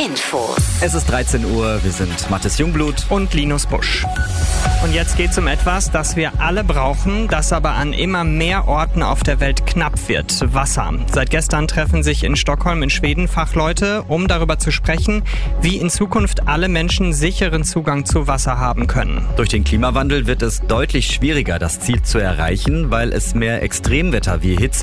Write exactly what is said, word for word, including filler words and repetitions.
Infos. Es ist dreizehn Uhr, wir sind Mathis Jungblut und Linus Busch. Und jetzt geht's um etwas, das wir alle brauchen, das aber an immer mehr Orten auf der Welt knapp wird: Wasser. Seit gestern treffen sich in Stockholm in Schweden Fachleute, um darüber zu sprechen, wie in Zukunft alle Menschen sicheren Zugang zu Wasser haben können. Durch den Klimawandel wird es deutlich schwieriger, das Ziel zu erreichen, weil es mehr Extremwetter wie Hitze